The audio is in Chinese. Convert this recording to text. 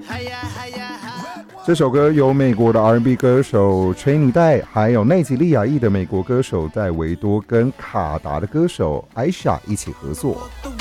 这首歌由美国的 R&B 歌手崔妮戴，还有奈及利亚裔的美国歌手戴维多跟卡达的歌手艾莎一起合作。